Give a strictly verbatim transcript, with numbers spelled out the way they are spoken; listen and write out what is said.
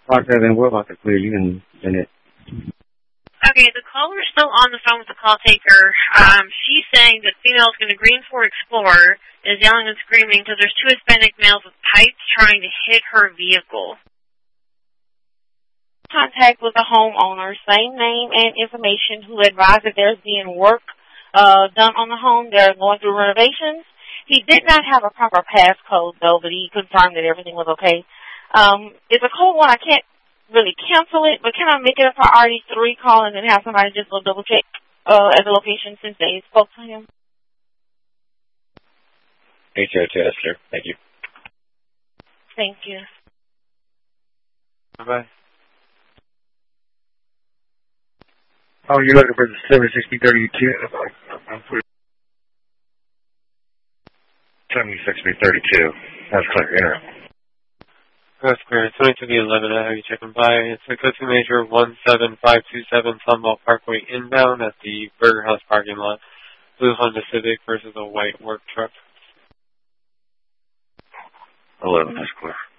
Okay, then what about the clear? You can send it. Okay, the caller's still on the phone with the call taker. Um, she's saying that female's going to Greenford Explorer is yelling and screaming because there's two Hispanic males with pipes trying to hit her vehicle. Contact with the homeowner, same name and information, who advised that there's being work uh, done on the home. They're going through renovations. He did not have a proper passcode, though, but he confirmed that everything was okay. Um, it's a cold one. I can't really cancel it, but can I make it a priority three call and then have somebody just go double check uh, at the location since they spoke to him? H O T S, sir. Thank you. Thank you. Bye-bye. Oh, you're looking for the seven sixty thirty-two? seven sixty thirty-two. That's clear. Enter. That's clear. twenty-two to eleven. I have you checking by. It's a go-to major one seven five two seven Sunbelt Parkway inbound at the Burger House parking lot. Blue Honda Civic versus a white work truck. eleven. That's clear.